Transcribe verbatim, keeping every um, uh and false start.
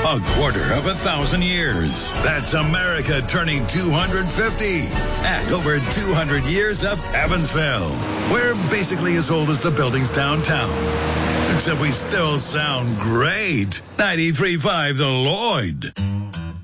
A quarter of a thousand years. That's America turning two hundred fifty. And over two hundred years of Evansville. We're basically as old as the buildings downtown. Except we still sound great. ninety-three point five The Lloyd.